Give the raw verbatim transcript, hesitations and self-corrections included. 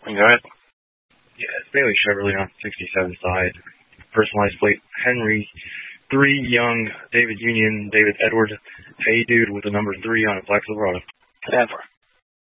Go ahead. Yeah, it's Bailey Chevrolet on sixty-seven side. Personalized plate, Henry three Young, David Union, David Edward, Hey Dude with the number three on a black Silverado. Denver.